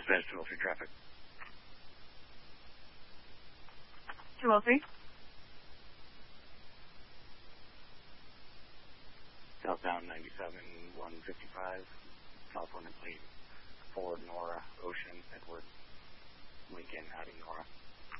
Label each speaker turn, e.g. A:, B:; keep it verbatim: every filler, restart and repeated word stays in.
A: Dispatch two oh three traffic.
B: two oh three.
A: Southbound ninety-seven, one fifty-five, California plate, Ford, Nora, Ocean, Edward, Lincoln, Audi, Nora.